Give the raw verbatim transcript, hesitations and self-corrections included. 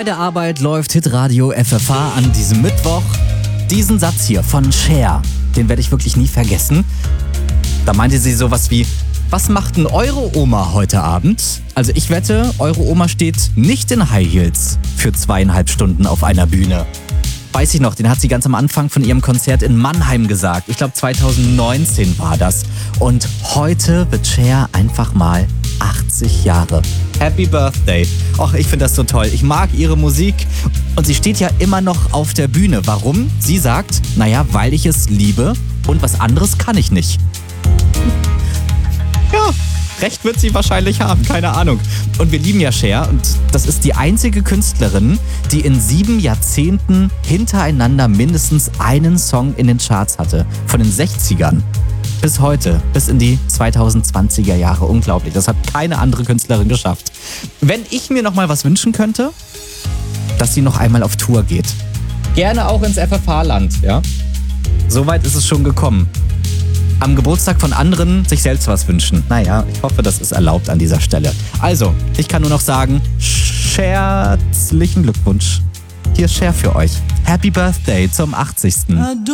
Bei der Arbeit läuft Hitradio F F H an diesem Mittwoch. Diesen Satz hier von Cher, den werde ich wirklich nie vergessen. Da meinte sie sowas wie: Was macht denn eure Oma heute Abend? Also ich wette, eure Oma steht nicht in High Heels für zweieinhalb Stunden auf einer Bühne. Weiß ich noch, den hat sie ganz am Anfang von ihrem Konzert in Mannheim gesagt. Ich glaube zwanzig neunzehn war das. Und heute wird Cher einfach mal achtzig Jahre. Happy Birthday. Och, ich finde das so toll. Ich mag ihre Musik und sie steht ja immer noch auf der Bühne. Warum? Sie sagt, naja, weil ich es liebe und was anderes kann ich nicht. Ja, recht wird sie wahrscheinlich haben, keine Ahnung. Und wir lieben ja Cher und das ist die einzige Künstlerin, die in sieben Jahrzehnten hintereinander mindestens einen Song in den Charts hatte. Von den sechzigern bis heute, bis in die zweitausendzwanziger Jahre. Unglaublich, das hat keine andere Künstlerin geschafft. Wenn ich mir noch mal was wünschen könnte, dass sie noch einmal auf Tour geht. Gerne auch ins F F H-Land, ja. Soweit ist es schon gekommen. Am Geburtstag von anderen sich selbst was wünschen. Naja, ich hoffe, das ist erlaubt an dieser Stelle. Also, ich kann nur noch sagen, herzlichen Glückwunsch. Hier ist Cher für euch. Happy Birthday zum achtzigsten